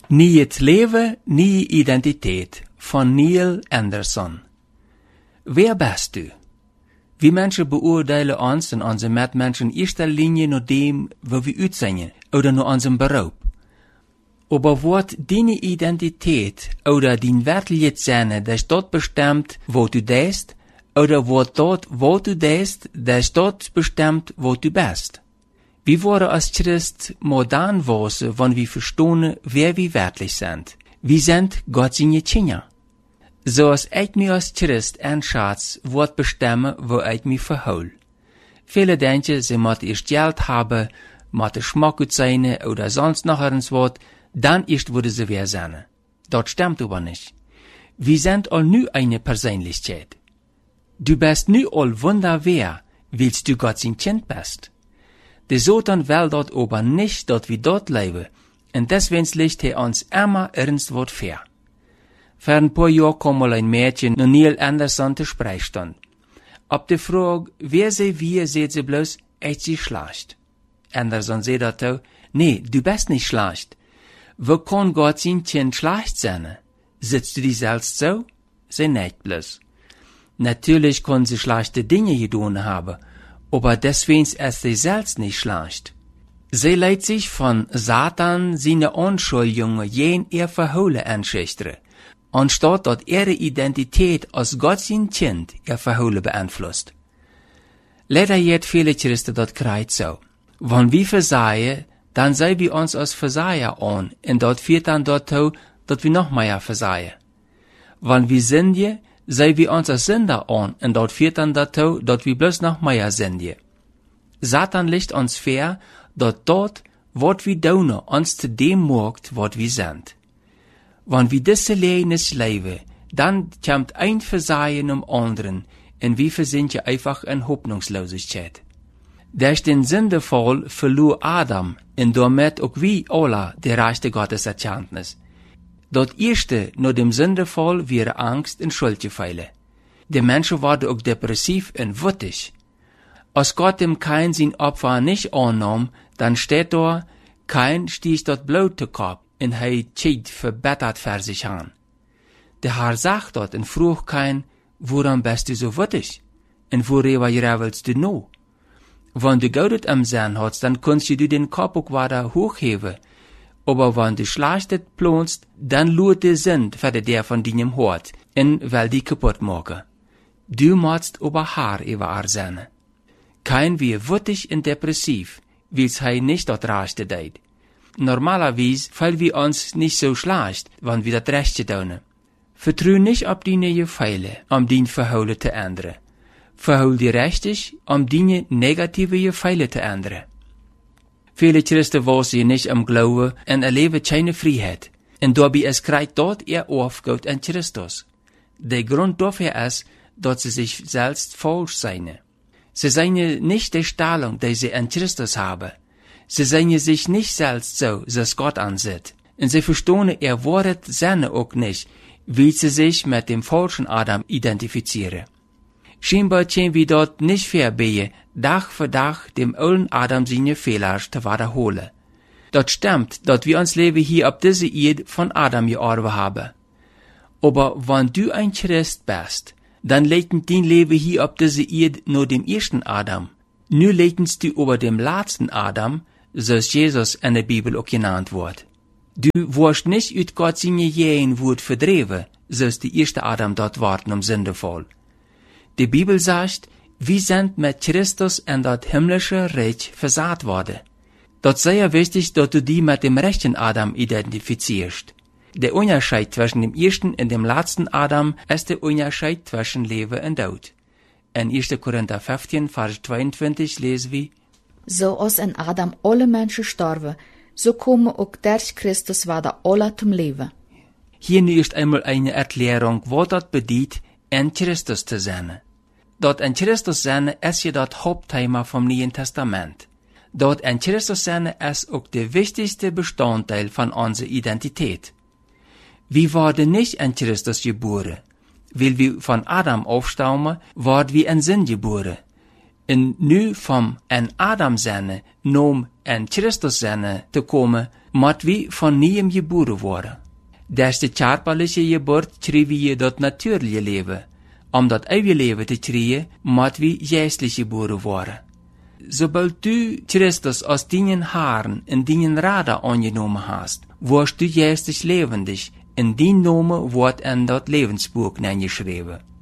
Nieuw leven, nieuwe identiteit van Neil Anderson. Wer bist du? Wir Menschen beurteilen uns und unsere Mitmenschen in erster Linie nach dem, wo wir aussehen oder nach unserem Beruf. Aber wird deine Identität oder dein Wertlichsein das dort bestimmt, wo du bist, oder wird dort, wo du bist, das dort bestimmt, wo du bist? Wir worden als Christ modern wissen, wenn wir verstehen, wer wir wirklich sind. Wir sind Gott seine Kinder. So als ich mich als Christ entscheide, wird bestimmen, wo ich mich verhole. Viele denken, sie müssen erst Geld haben, müssen Schmack gut sein oder sonst noch irgendwas, dann erst würde sie wer sein. Das stimmt aber nicht. Wir sind all nu eine Persönlichkeit. Du bist nu all wunderbar, willst du Gott sein Kind bist. Der Satan will dort aber nicht, dass wir dort leben, und deswegen legt uns immer irgendwas fair. Vor ein paar Jahren kam mal ein Mädchen nach Neil Anderson zu sprechen. Ab der Frage, wer sie wie, sagt sie bloß, ich sie schlecht. Anderson sagt dazu, nee, du bist nicht schlecht. Wo kann Gott sein Kind schlecht sein? Sitzt du dich selbst so? Sie nicht bloß. Natürlich können sie schlechte Dinge getan haben, aber deswegen ist sie selbst nicht schlecht. Sie lässt sich von Satan seine Anschuldigungen jen ihr Verhohle anschüchtern, anstatt dass ihre Identität als Gott sein Kind ihr Verhohle beeinflusst. Leider jetzt viele Christen das kreuz so. Wenn wir versagen, dann sehen wir uns als Versager an, und dort führt dann dazu, dass wir noch mehr versagen. Wenn wir sündigen, sehen wir uns als Sünder an, und dort führt dann dazu, dass wir bloß noch mehr sündigen. Satan legt uns fair, dass dort, was wir tun, uns zu dem macht, was wir sind. Wenn wir diese Lehnis leben, dann kommt ein Versagen um anderen, und wir versinken einfach in Hoffnungslosigkeit. Durch den Sündefall verlor Adam, und damit auch wir alle, die Rechte Gottes Erkenntnis. Das erste nach dem Sündefall wäre Angst und Schuldgefühle. Die Menschen waren auch depressiv und wütig. Als Gott dem Kain sein Opfer nicht annahm, dann steht da, Kain stieß dort Blut zu Kopf und hei Zeit verbettert für sich an. Der Herr sagt dort und frug Kain, woran bist du so wütig? Und worüber willst du noch? Wenn du Gott am Sinn hast, dann kannst du den Kopf auch weiter hochheben. Aber wenn du schlechtet planst, dann lurt der Sünd für der von deinem Hort und will die kaputt machen. Du musst aber Haar über sein. Kein wie wütig und depressiv, weil's hei nicht dort Rechte deed. Normalerweise fallen wir uns nicht so schlecht, wenn wir das Rechte tun. Vertrau nicht auf deine Gefeile, dein Verhalten zu ändern. Verhol dir richtig, deine negative Gefeile zu ändern. Viele Christen wissen nicht am Glauben und erleben keine Freiheit. Und dabei es kriegt dort ihr Aufgabe an Christus. Der Grund dafür ist, dass sie sich selbst falsch seien. Sie seien nicht die Stellung, die sie an Christus haben. Sie seien sich nicht selbst so, dass Gott ansieht. Und sie verstehen ihr Wort seine auch nicht, wie sie sich mit dem falschen Adam identifizieren. Scheinbar können wir dort nicht verbieten, Tag für Tag dem alten Adam seine Fehler zu wiederholen. Das stimmt, dass wir uns Leben hier auf dieser Erde von Adam geerbt haben. Aber wenn du ein Christ bist, dann lebt dein Leben hier auf dieser Erde nur dem ersten Adam. Nu lebst du über dem letzten Adam, so ist Jesus in der Bibel auch genannt wird. Du wirst nicht ut Gott seine Jähen Wut verdreven, so ist der erste Adam dort warten Sündefall. Die Bibel sagt, wir sind mit Christus in das himmlische Reich versaat worden. Das ist sehr wichtig, dass du die mit dem rechten Adam identifizierst. Der Unterschied zwischen dem ersten und dem letzten Adam ist der Unterschied zwischen Leben und Tod. In 1. Korinther 15, Vers 22 lesen wir, so als in Adam alle Menschen sterben, so kommen auch durch Christus wieder alle zum Leben. Hier nu ist einmal eine Erklärung, was das bedeutet, in Christus zu sein. Dort in Christus sein ist ja das Hauptthema vom Neuen Testament. Dort in Christus sein ist auch der wichtigste Bestandteil von unserer Identität. Wir wurden nicht in Christus geboren. Weil wir von Adam aufstammen, wurden wir in Sinn geboren. Und nu vom in Adam sein, nom in Christus sein zu kommen, moet wie von nieuwem geboren worden. Des de körperliche Geburt schrijven je dat natuurlijke leven. Om dat eeuwige leven te krijgen, moet wie geestlich geboren worden. Sobald du Christus aus deinen Haaren in deinen Rader angenomen hast, wirst du geistlich lebendig. In die Name wordt in dat levensboek geschreven.